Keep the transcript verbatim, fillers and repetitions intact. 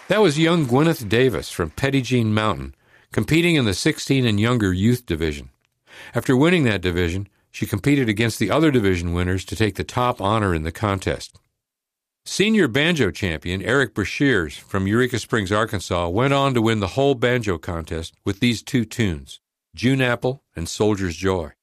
That was young Gwyneth Davis from Petit Jean Mountain, competing in the sixteen and younger youth division. After winning that division, she competed against the other division winners to take the top honor in the contest. Senior banjo champion Eric Brashears from Eureka Springs, Arkansas, went on to win the whole banjo contest with these two tunes, June Apple and Soldier's Joy.